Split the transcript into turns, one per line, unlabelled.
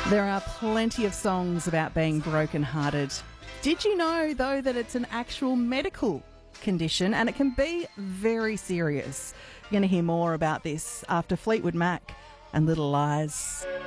There are plenty of songs about being brokenhearted. Did you know, though, that it's an actual medical condition and it can be very serious? You're going to hear more about this after Fleetwood Mac and Little Lies.